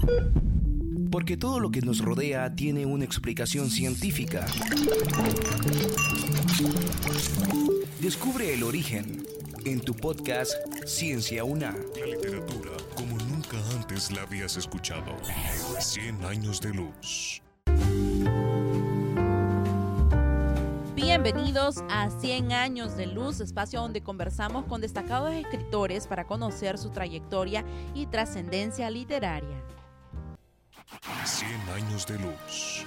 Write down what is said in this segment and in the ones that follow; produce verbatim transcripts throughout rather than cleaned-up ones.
Porque todo lo que nos rodea tiene una explicación científica. Descubre el origen en tu podcast Ciencia Una. La literatura como nunca antes la habías escuchado. Cien años de luz. Bienvenidos a cien años de luz, espacio donde conversamos con destacados escritores para conocer su trayectoria y trascendencia literaria. cien años de luz.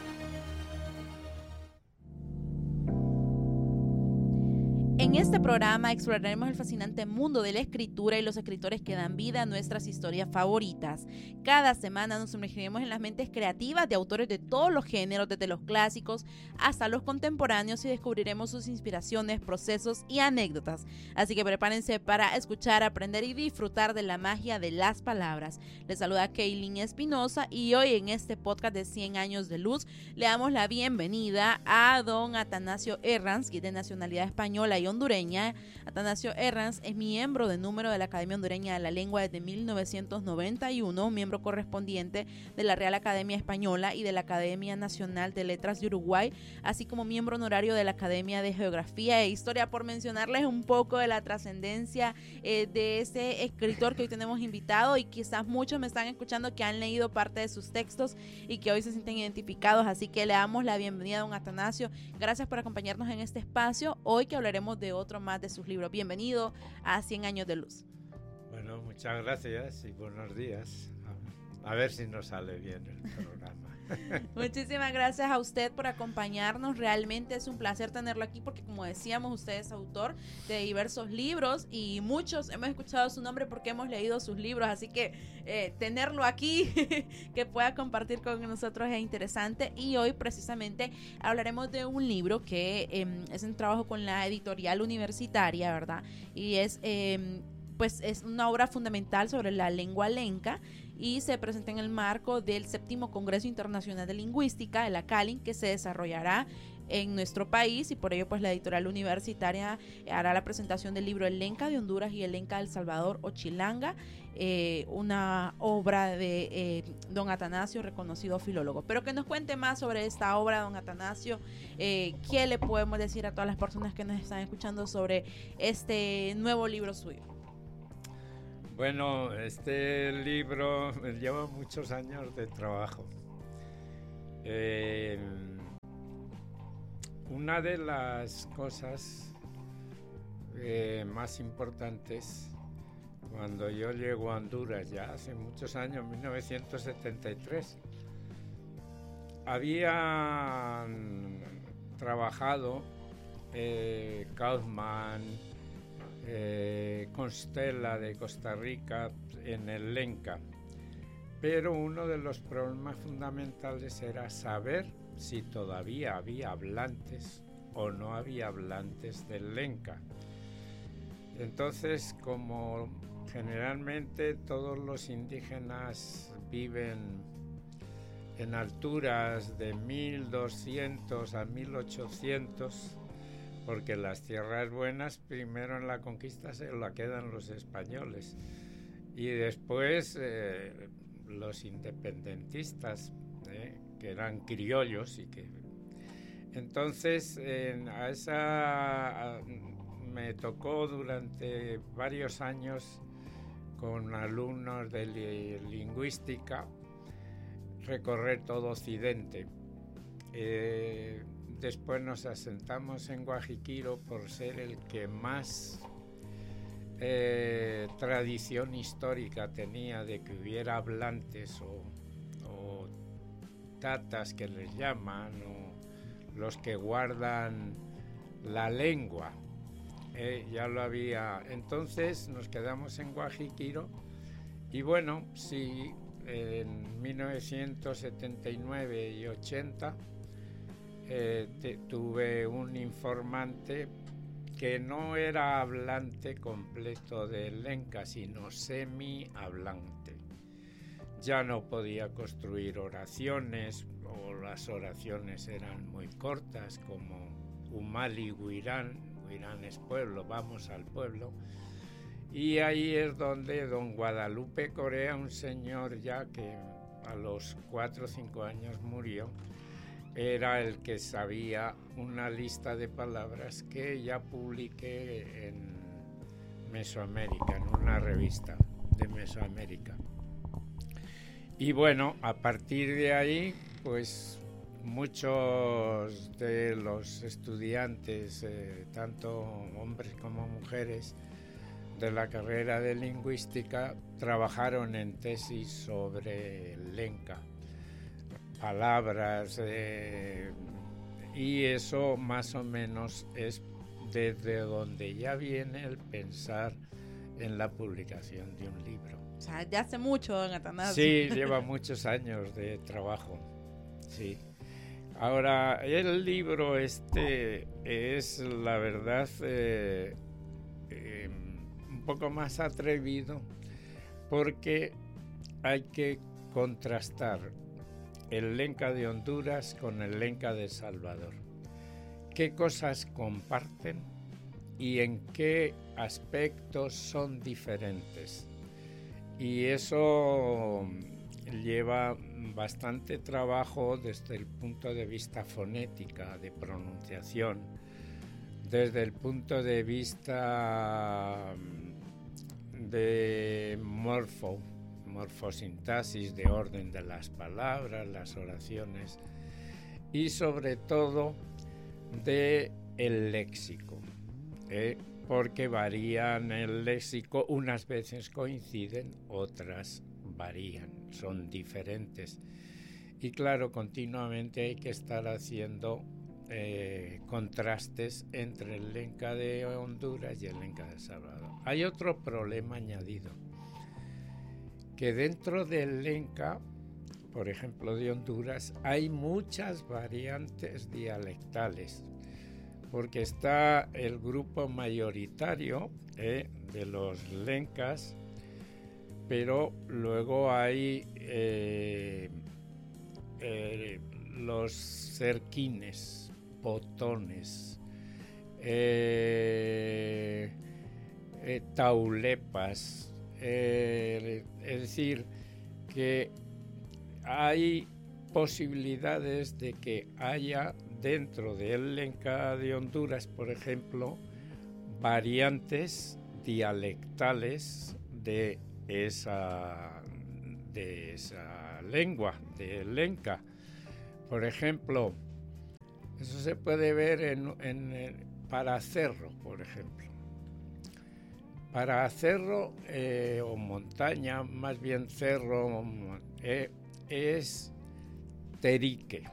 En este programa exploraremos el fascinante mundo de la escritura y los escritores que dan vida a nuestras historias favoritas. Cada semana nos sumergiremos en las mentes creativas de autores de todos los géneros, desde los clásicos hasta los contemporáneos, y descubriremos sus inspiraciones, procesos y anécdotas. Así que prepárense para escuchar, aprender y disfrutar de la magia de las palabras. Les saluda Kaylin Espinosa y hoy en este podcast de cien años de luz le damos la bienvenida a don Atanasio Herranz, que es de nacionalidad española y hondureña. Atanasio Herranz es miembro de número de la Academia Hondureña de la Lengua desde mil novecientos noventa y uno, miembro correspondiente de la Real Academia Española y de la Academia Nacional de Letras de Uruguay, así como miembro honorario de la Academia de Geografía e Historia, por mencionarles un poco de la trascendencia eh, de ese escritor que hoy tenemos invitado, y quizás muchos me están escuchando que han leído parte de sus textos y que hoy se sienten identificados, así que le damos la bienvenida a don Atanasio. Gracias por acompañarnos en este espacio, hoy que hablaremos de otro más de sus libros. Bienvenido a cien años de luz. Bueno, muchas gracias y buenos días. A, a ver si nos sale bien el programa. Muchísimas gracias a usted por acompañarnos. Realmente es un placer tenerlo aquí porque, como decíamos, usted es autor de diversos libros y muchos hemos escuchado su nombre porque hemos leído sus libros, así que eh, tenerlo aquí que pueda compartir con nosotros es interesante. Y hoy precisamente hablaremos de un libro que eh, es un trabajo con la editorial universitaria, ¿verdad? Y es... Eh, pues es una obra fundamental sobre la lengua lenca y se presenta en el marco del séptimo Congreso Internacional de Lingüística, el ACALIN, que se desarrollará en nuestro país, y por ello pues la editorial universitaria hará la presentación del libro El Lenca de Honduras y El Lenca de El Salvador o Chilanga, eh, una obra de eh, don Atanasio, reconocido filólogo. Pero que nos cuente más sobre esta obra, don Atanasio. eh, ¿Qué le podemos decir a todas las personas que nos están escuchando sobre este nuevo libro suyo? Bueno, este libro lleva muchos años de trabajo. Eh, una de las cosas eh, más importantes, cuando yo llego a Honduras ya hace muchos años, mil novecientos setenta y tres, había trabajado eh, Kaufman, Eh, Constella de Costa Rica en el lenca, pero uno de los problemas fundamentales era saber si todavía había hablantes o no había hablantes del lenca. Entonces, como generalmente todos los indígenas viven en alturas de mil doscientos a mil ochocientos, porque las tierras buenas primero en la conquista se la quedan los españoles y después eh, los independentistas, eh, que eran criollos, y que entonces eh, a esa a, me tocó durante varios años con alumnos de li, lingüística recorrer todo Occidente. Eh, Después nos asentamos en Guajiquiro por ser el que más eh, tradición histórica tenía de que hubiera hablantes o, o tatas que les llaman, o los que guardan la lengua. Eh, ya lo había. Entonces nos quedamos en Guajiquiro y bueno, sí, en mil novecientos setenta y nueve y ochenta Eh, te, tuve un informante que no era hablante completo del lenca, sino semi-hablante. Ya no podía construir oraciones, o las oraciones eran muy cortas, como Humali Huirán, Huirán es pueblo, vamos al pueblo, Y ahí es donde don Guadalupe Corea, un señor ya que a los cuatro o cinco años murió, era el que sabía una lista de palabras que ya publiqué en Mesoamérica, en una revista de Mesoamérica. Y bueno, a partir de ahí, pues muchos de los estudiantes, eh, tanto hombres como mujeres, de la carrera de lingüística, trabajaron en tesis sobre el lenca, palabras, eh, y eso más o menos es desde donde ya viene el pensar en la publicación de un libro. O sea, ya hace mucho, don Atanasio. Sí, lleva muchos años de trabajo, sí. Ahora, el libro este es, la verdad, eh, eh, un poco más atrevido porque hay que contrastar el lenca de Honduras con el lenca de El Salvador. ¿Qué cosas comparten y en qué aspectos son diferentes? Y eso lleva bastante trabajo desde el punto de vista fonética, de pronunciación, desde el punto de vista de morfo, morfosintaxis, de orden de las palabras, las oraciones, y sobre todo de el léxico, ¿eh? Porque varían el léxico, unas veces coinciden, otras varían, son diferentes. Y claro, continuamente hay que estar haciendo eh, contrastes entre el lenca de Honduras y el lenca de El Salvador. Hay otro problema añadido, que dentro del lenca, por ejemplo de Honduras, hay muchas variantes dialectales, porque está el grupo mayoritario eh, de los lencas, pero luego hay eh, eh, los cerquines, potones, eh, eh, taulepas, eh, es decir, que hay posibilidades de que haya dentro del lenca de Honduras, por ejemplo, variantes dialectales de esa, de esa lengua, del lenca. Por ejemplo, eso se puede ver en, en, en para cerro, por ejemplo. Para cerro eh, o montaña, más bien cerro, eh, es terique.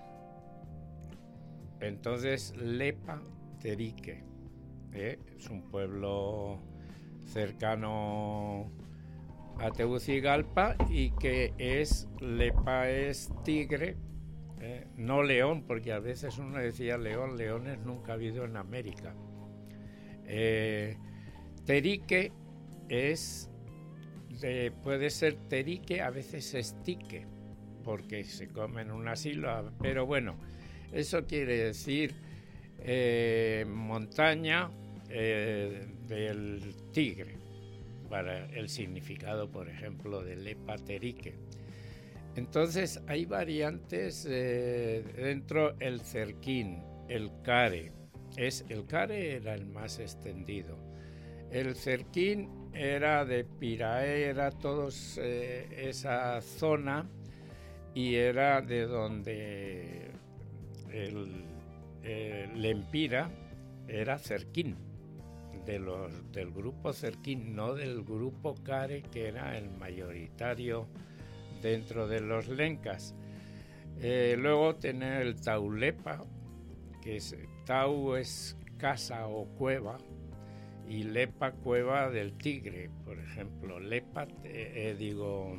Entonces, Lepa Terique, ¿eh? Es un pueblo cercano a Tegucigalpa y que es, Lepa es tigre, ¿eh? No león, porque a veces uno decía león, leones nunca ha habido en América. Eh, terique es, de, puede ser terique, a veces estique, porque se comen una sílaba, pero bueno, eso quiere decir eh, montaña eh, del tigre, para el significado, por ejemplo, de Lepa Terique. Entonces, hay variantes eh, dentro el cerquín, el care. Es, el care era el más extendido. El cerquín era de Pirae, era todos eh, esa zona, y era de donde el, el Lempira era cerquín, de los, del grupo cerquín, no del grupo care, que era el mayoritario dentro de los lencas. Eh, luego tener el taulepa, que es, tau es casa o cueva, y lepa, cueva del tigre, por ejemplo. Lepa, eh, eh, digo,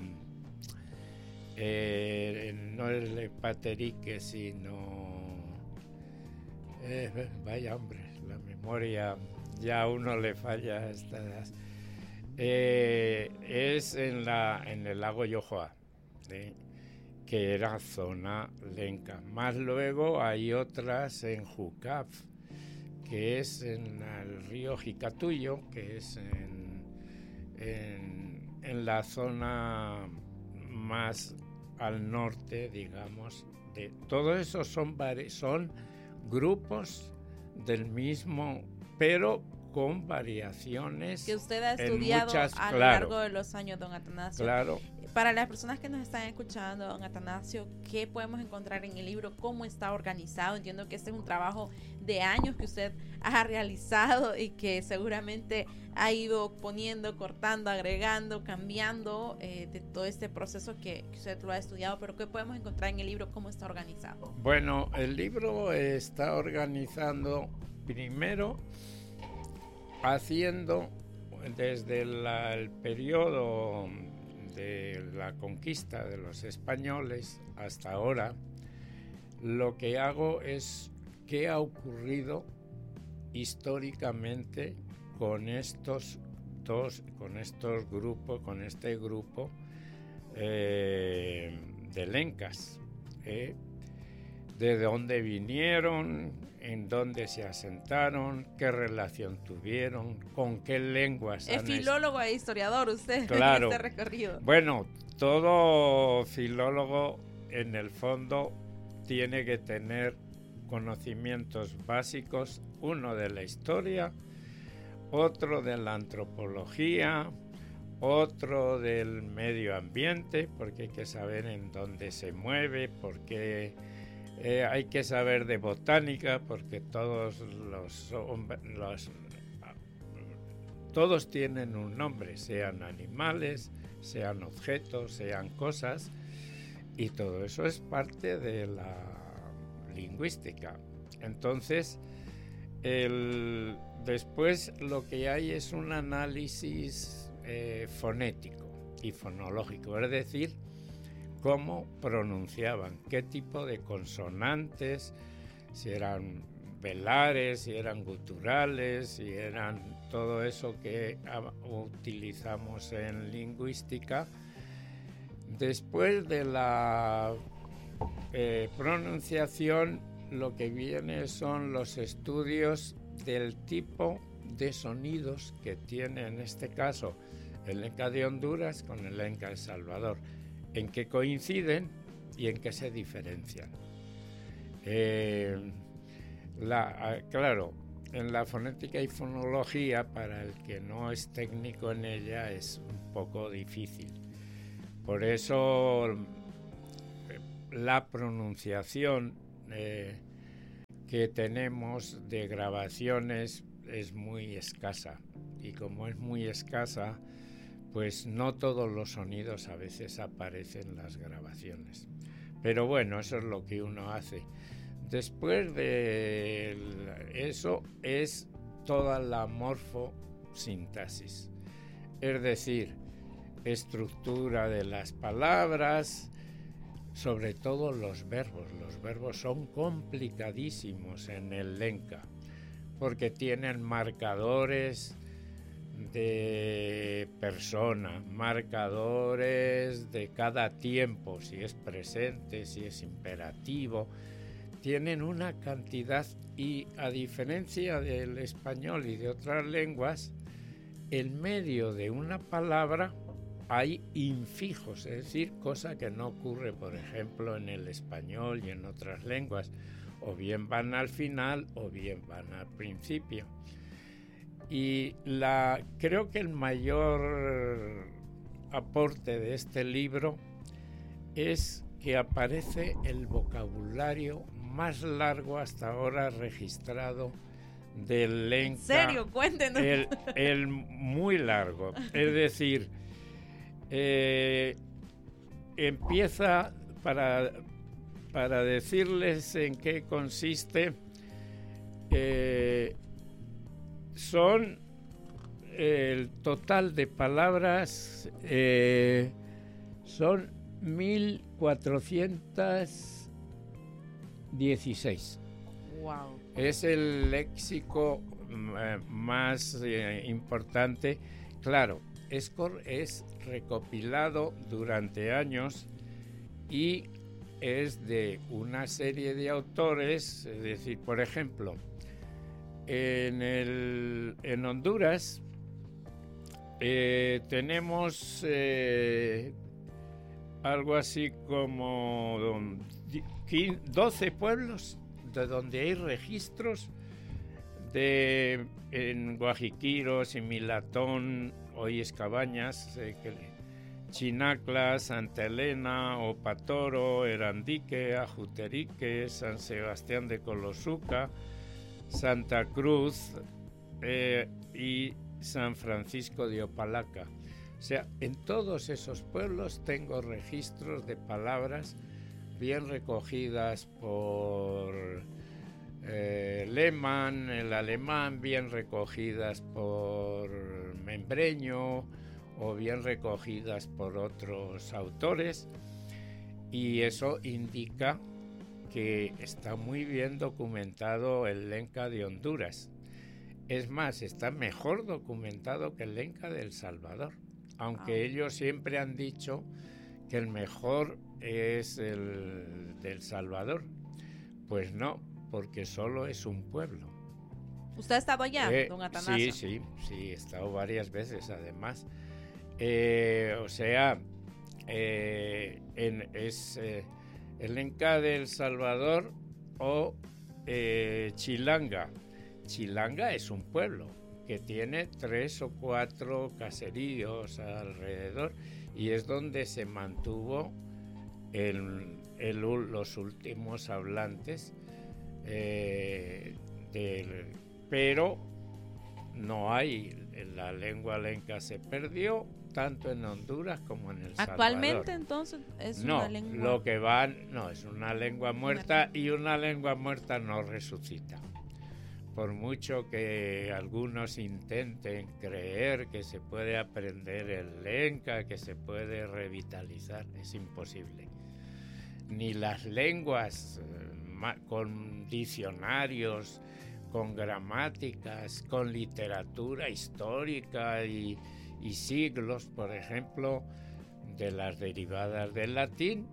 eh, no es Lepa Terique, sino... Eh, vaya hombre, la memoria ya a uno le falla a esta edad. Eh, es en, la, en el lago Yohoa, ¿eh? Que era zona lenca. Más luego hay otras en Jucaf, que es en el río Jicatuyo, que es en, en, en la zona más al norte, digamos. De, todo eso son, son grupos del mismo, pero con variaciones que usted ha estudiado muchas, a lo claro, largo de los años, don Atanasio. Claro. Para las personas que nos están escuchando, don Atanasio, ¿qué podemos encontrar en el libro? ¿Cómo está organizado? Entiendo que este es un trabajo de años que usted ha realizado y que seguramente ha ido poniendo, cortando, agregando, cambiando eh, de todo este proceso que, que usted lo ha estudiado. Pero ¿qué podemos encontrar en el libro? ¿Cómo está organizado? Bueno, el libro está organizando primero haciendo desde la, el periodo de la conquista de los españoles hasta ahora. Lo que hago es qué ha ocurrido históricamente con estos dos, con estos grupos, con este grupo eh, de lencas, eh, de dónde vinieron, en dónde se asentaron, qué relación tuvieron, con qué lenguas. Es filólogo e historiador usted, claro, en este recorrido. Bueno, todo filólogo en el fondo tiene que tener conocimientos básicos, uno de la historia, otro de la antropología, otro del medio ambiente, porque hay que saber en dónde se mueve, porque eh, hay que saber de botánica, porque todos los, los todos tienen un nombre, sean animales, sean objetos, sean cosas, y todo eso es parte de la lingüística. Entonces, el, después lo que hay es un análisis eh, fonético y fonológico, es decir, cómo pronunciaban, qué tipo de consonantes, si eran velares, si eran guturales, si eran todo eso que utilizamos en lingüística. Después de la eh, pronunciación, lo que viene son los estudios del tipo de sonidos que tiene en este caso el lenca de Honduras con el lenca de El Salvador, en qué coinciden y en qué se diferencian. Eh, la, claro, en la fonética y fonología, para el que no es técnico en ella, es un poco difícil. Por eso la pronunciación eh, que tenemos de grabaciones es muy escasa, y como es muy escasa, pues no todos los sonidos a veces aparecen en las grabaciones. Pero bueno, eso es lo que uno hace. Después de eso es toda la morfosintaxis, es decir, estructura de las palabras, sobre todo los verbos. Los verbos son complicadísimos en el lenca, porque tienen marcadores de persona, marcadores de cada tiempo, si es presente, si es imperativo. Tienen una cantidad, y a diferencia del español y de otras lenguas, en medio de una palabra hay infijos, es decir, cosa que no ocurre, por ejemplo, en el español y en otras lenguas. O bien van al final o bien van al principio. Y la, creo que el mayor aporte de este libro es que aparece el vocabulario más largo hasta ahora registrado del lenca. ¿En serio? Cuéntenos. El, el muy largo. Es decir, eh, empieza, para, para decirles en qué consiste, eh, son eh, el total de palabras, eh, son mil cuatrocientas dieciséis. Wow. Es el léxico eh, más eh, importante. Claro, es, es recopilado durante años y es de una serie de autores. Es decir, por ejemplo, en, el, en Honduras eh, tenemos eh, algo así como doce pueblos de donde hay registros de en Guajiquiro, Similatón, hoy es Cabañas, eh, que, Chinacla, Santa Elena, Opatoro, Erandique, Ajuterique, San Sebastián de Colosuca, Santa Cruz eh, y San Francisco de Opalaca. O sea, en todos esos pueblos tengo registros de palabras bien recogidas por eh, Lehmann, el alemán, bien recogidas por Membreño o bien recogidas por otros autores, y eso indica que está muy bien documentado el Lenca de Honduras. Es más, está mejor documentado que el Lenca de El Salvador, aunque ah. ellos siempre han dicho que el mejor es el de El Salvador. Pues no, porque solo es un pueblo. ¿Usted ha estado allá, eh, don Atanasio? Sí, sí, sí, he estado varias veces además. Eh, o sea, eh, en, es eh, el Lenca de El Salvador o eh, Chilanga. Chilanga es un pueblo que tiene tres o cuatro caseríos alrededor y es donde se mantuvo el, el, los últimos hablantes, eh, del, pero no hay, la lengua lenca se perdió tanto en Honduras como en El Salvador. Actualmente entonces es no, una lengua... lo que van, no, es una lengua muerta y una lengua muerta no resucita. Por mucho que algunos intenten creer que se puede aprender el lenca, que se puede revitalizar, es imposible. Ni las lenguas eh, con diccionarios, con gramáticas, con literatura histórica y, y siglos, por ejemplo, de las derivadas del latín,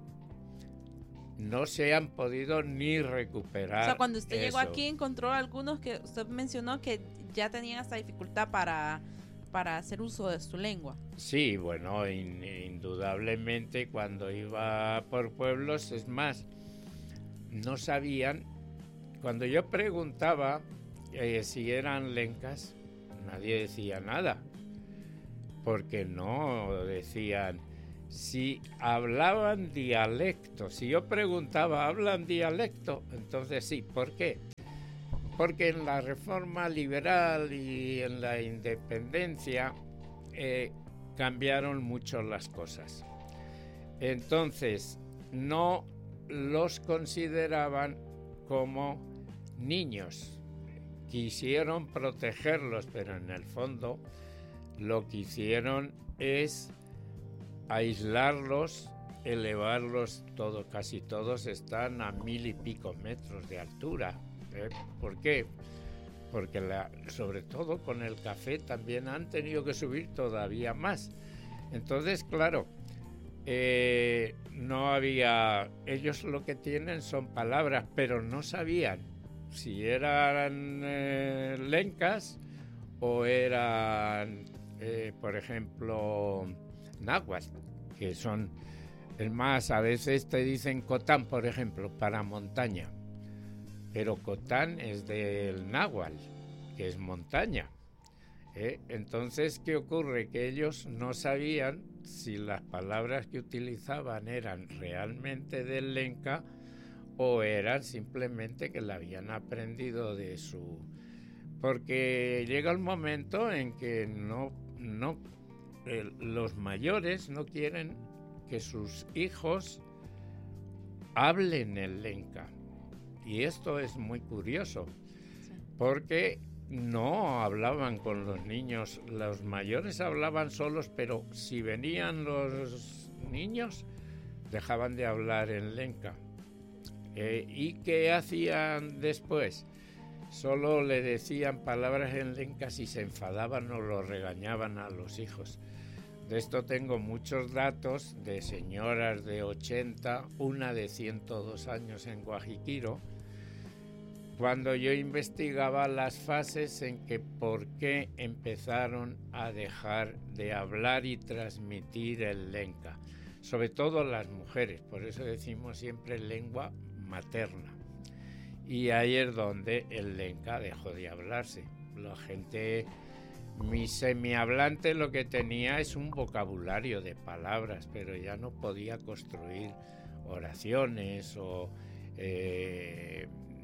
no se han podido ni recuperar. O sea, cuando usted eso. llegó aquí encontró algunos que usted mencionó que ya tenían esta dificultad para, para hacer uso de su lengua. Sí, bueno, in, indudablemente cuando iba por pueblos, es más, no sabían, cuando yo preguntaba eh, si eran lencas, nadie decía nada, porque no decían. Si hablaban dialecto, si yo preguntaba, ¿hablan dialecto? Entonces sí, ¿por qué? Porque en la reforma liberal y en la independencia eh, cambiaron mucho las cosas. Entonces, no los consideraban como niños. Quisieron protegerlos, pero en el fondo lo que hicieron es aislarlos, elevarlos, todo, casi todos están a mil y pico metros de altura. ¿eh? ¿Por qué? Porque la, sobre todo con el café también han tenido que subir todavía más. Entonces, claro, eh, no había, ellos lo que tienen son palabras, pero no sabían si eran eh, lencas o eran, eh, por ejemplo, náhuatl, que son, es más, a veces te dicen cotán, por ejemplo, para montaña, pero cotán es del náhuatl, que es montaña. ¿eh? Entonces, ¿qué ocurre? Que ellos no sabían si las palabras que utilizaban eran realmente del lenca o eran simplemente que la habían aprendido de su... Porque llega el momento en que no, no eh, los mayores no quieren que sus hijos hablen el lenca. Y esto es muy curioso, porque no hablaban con los niños, los mayores hablaban solos, pero si venían los niños, dejaban de hablar en lenca. Eh, ¿Y qué hacían después? Solo le decían palabras en lenca si se enfadaban o lo regañaban a los hijos. De esto tengo muchos datos de señoras de ochenta, una de ciento dos años en Guajiquiro, cuando yo investigaba las fases en que por qué empezaron a dejar de hablar y transmitir el lenca, sobre todo las mujeres, por eso decimos siempre lengua materna. Y ahí es donde el lenca dejó de hablarse. La gente, mi semihablante, lo que tenía es un vocabulario de palabras, pero ya no podía construir oraciones o, eh,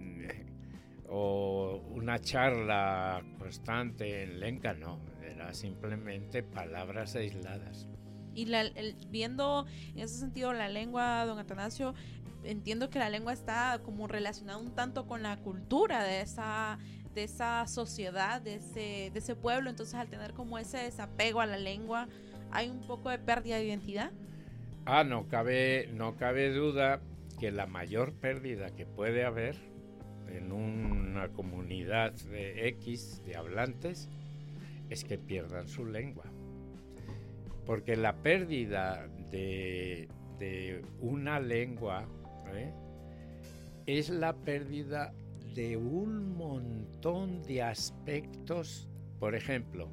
o una charla constante en lenca, no, era simplemente palabras aisladas. Y la, el, viendo en ese sentido la lengua, don Atanasio, entiendo que la lengua está como relacionada un tanto con la cultura de esa, de esa sociedad, de ese, de ese pueblo. Entonces, al tener como ese desapego a la lengua, ¿hay un poco de pérdida de identidad? Ah, no cabe, no cabe duda que la mayor pérdida que puede haber en una comunidad de X, de hablantes, es que pierdan su lengua. Porque la pérdida de, de una lengua, ¿eh? es la pérdida de un montón de aspectos. Por ejemplo,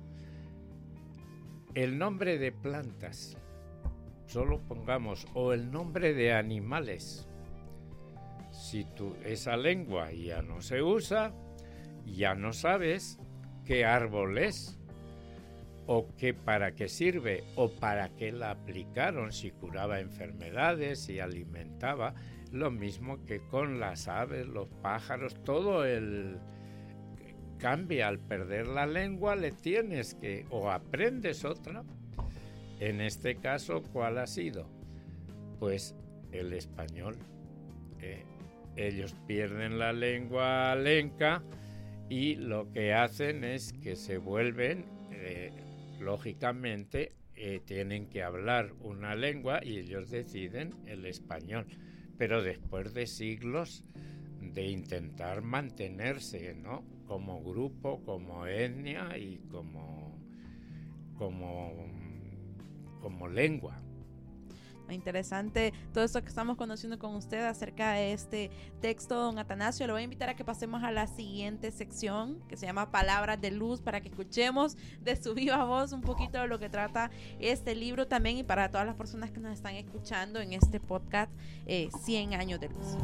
el nombre de plantas, solo pongamos, o el nombre de animales. Si tú, esa lengua ya no se usa, ya no sabes qué árbol es, o qué, para qué sirve, o para qué la aplicaron, si curaba enfermedades, si alimentaba. Lo mismo que con las aves, los pájaros, todo el cambia. Al perder la lengua le tienes que, o aprendes otra. En este caso, ¿cuál ha sido? Pues el español. Eh, ellos pierden la lengua lenca y lo que hacen es que se vuelven, eh, lógicamente, eh, tienen que hablar una lengua y ellos deciden el español. Pero después de siglos de intentar mantenerse, ¿no? Como grupo, como etnia y como, como, como lengua. Interesante todo esto que estamos conociendo con usted acerca de este texto, don Atanasio. Le voy a invitar a que pasemos a la siguiente sección, que se llama Palabras de Luz, para que escuchemos de su viva voz un poquito de lo que trata este libro también, y para todas las personas que nos están escuchando en este podcast, eh, cien años de luz.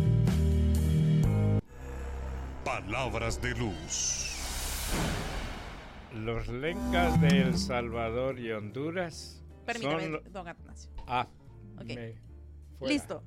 Palabras de Luz. Los lencas de El Salvador y Honduras. Permítame, son lo... don Atanasio. Ah, okay. me... fuera. Listo.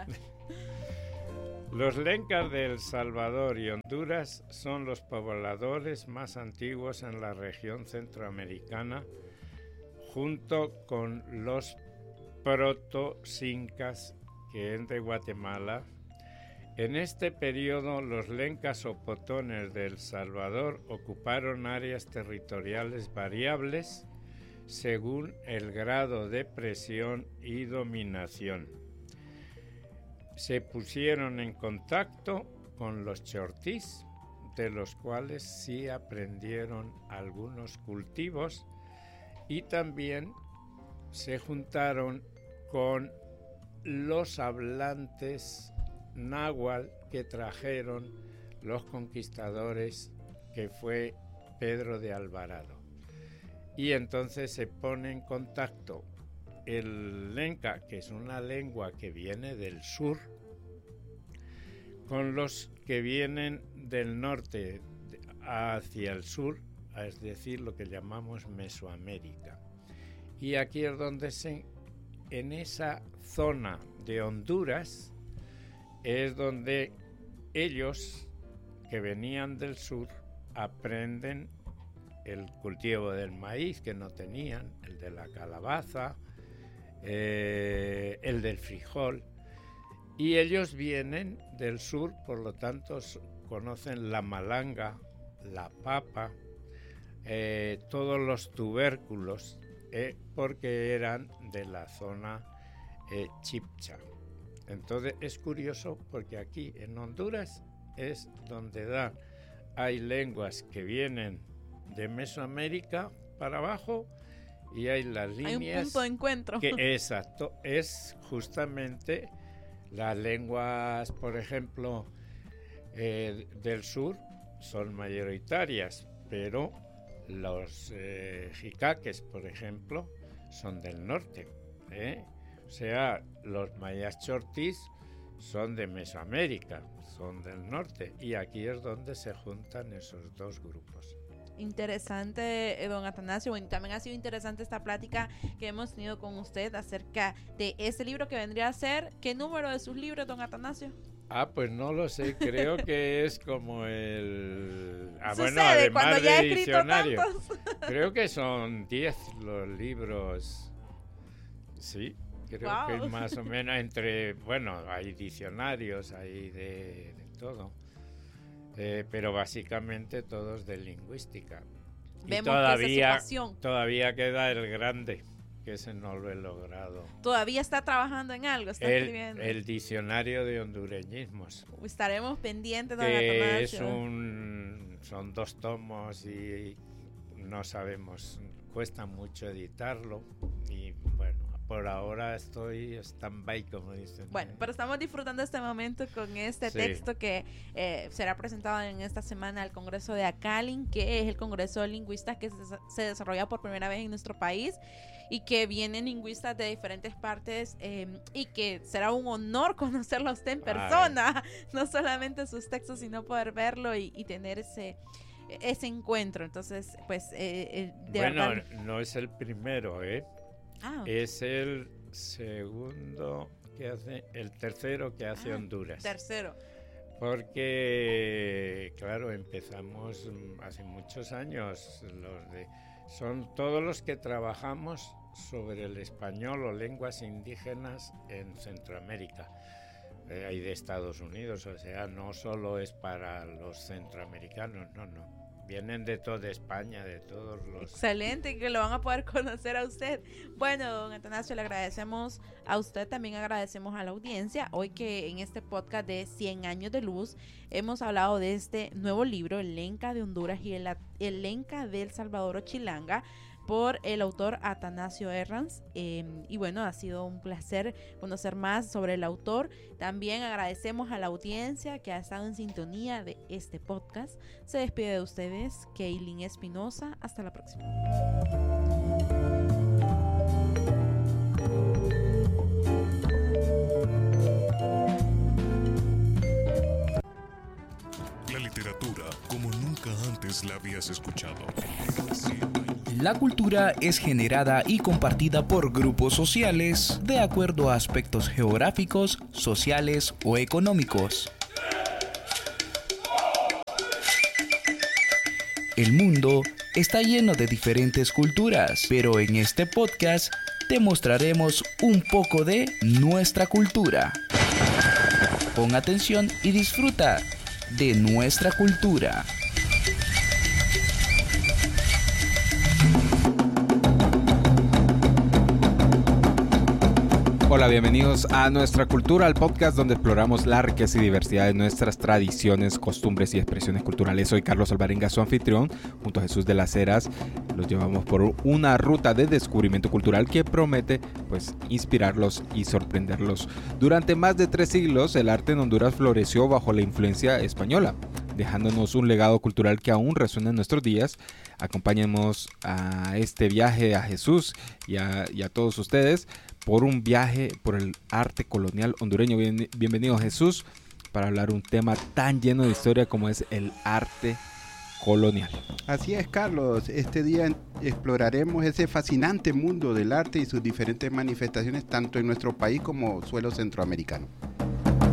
Los lencas de El Salvador y Honduras son los pobladores más antiguos en la región centroamericana, junto con los proto-cincas, que es de Guatemala. En este periodo, los lencas o potones de El Salvador ocuparon áreas territoriales variables según el grado de presión y dominación. Se pusieron en contacto con los chortís, de los cuales sí aprendieron algunos cultivos, y también se juntaron con los hablantes náhuatl que trajeron los conquistadores, que fue Pedro de Alvarado. Y entonces se pone en contacto el lenca, que es una lengua que viene del sur, con los que vienen del norte hacia el sur, es decir, lo que llamamos Mesoamérica. Y aquí es donde se, en esa zona de Honduras, es donde ellos, que venían del sur, aprenden el cultivo del maíz, que no tenían, el de la calabaza, eh, el del frijol, y ellos vienen del sur, por lo tanto conocen la malanga, la papa, eh, todos los tubérculos, eh, porque eran de la zona eh, chipcha. Entonces es curioso porque aquí en Honduras es donde da, hay lenguas que vienen de Mesoamérica para abajo, y hay las líneas. Hay un punto de encuentro. Que, exacto, es justamente las lenguas, por ejemplo, eh, del sur son mayoritarias, pero los eh, jicaques, por ejemplo, son del norte, ¿eh? O sea, los mayas chortís son de Mesoamérica, son del norte, y aquí es donde se juntan esos dos grupos. Interesante, eh, don Atanasio. Bueno, también ha sido interesante esta plática que hemos tenido con usted acerca de ese libro que vendría a ser. ¿Qué número de sus libros, don Atanasio? Ah, pues no lo sé, creo que es como el... Ah, Sucede, bueno, además cuando ya de he escrito diccionario. tantos. Creo que son diez los libros. Sí, creo Wow. que es más o menos entre... Bueno, hay diccionarios, hay de, de todo. Eh, pero básicamente todos de lingüística. Y Vemos todavía, que esa es su pasión. todavía queda el grande, que ese no lo he logrado. Todavía está trabajando en algo, está El, escribiendo. el diccionario de hondureñismos. Estaremos pendientes, don Que es Atanasio. un, son dos tomos y no sabemos, cuesta mucho editarlo y bueno, por ahora estoy stand-by, como dicen. Bueno, pero estamos disfrutando este momento con este Sí. texto que eh, será presentado en esta semana al Congreso de Acalin, que es el Congreso de Lingüistas que se, se desarrolla por primera vez en nuestro país y que vienen lingüistas de diferentes partes eh, y que será un honor conocerlo a usted en persona, Ay. no solamente sus textos, sino poder verlo y, y tener ese... ese encuentro. Entonces, pues eh, eh, de bueno, verdad... no es el primero, ¿eh? Ah, okay. Es el segundo que hace, el tercero que hace ah, Honduras. Tercero. Porque, claro, empezamos hace muchos años. Los de, son todos los que trabajamos sobre el español o lenguas indígenas en Centroamérica. Eh, hay de Estados Unidos, o sea, no solo es para los centroamericanos, no, no. Vienen de toda España, de todos los... Excelente, que lo van a poder conocer a usted. Bueno, don Atanasio, le agradecemos a usted, también agradecemos a la audiencia. Hoy que en este podcast de cien años de luz hemos hablado de este nuevo libro, El Lenca de Honduras y el, el Lenca de El Salvador o Chilanga, por el autor Atanasio Herranz. Eh, y bueno, ha sido un placer conocer más sobre el autor. También agradecemos a la audiencia que ha estado en sintonía de este podcast. Se despide de ustedes, Keilin Espinosa. Hasta la próxima. La literatura como nunca antes la habías escuchado. La cultura es generada y compartida por grupos sociales de acuerdo a aspectos geográficos, sociales o económicos. El mundo está lleno de diferentes culturas, pero en este podcast te mostraremos un poco de nuestra cultura. Pon atención y disfruta de nuestra cultura. Hola, bienvenidos a Nuestra Cultura, el podcast donde exploramos la riqueza y diversidad de nuestras tradiciones, costumbres y expresiones culturales. Soy Carlos Alvarenga, su anfitrión. Junto a Jesús de las Heras los llevamos por una ruta de descubrimiento cultural que promete pues inspirarlos y sorprenderlos. Durante más de tres siglos, el arte en Honduras floreció bajo la influencia española, dejándonos un legado cultural que aún resuena en nuestros días. Acompáñenos a este viaje a Jesús y a, y a todos ustedes por un viaje por el arte colonial hondureño. Bien, bienvenido, Jesús, para hablar un tema tan lleno de historia como es el arte colonial. Así es, Carlos. Este día exploraremos ese fascinante mundo del arte y sus diferentes manifestaciones tanto en nuestro país como suelo centroamericano.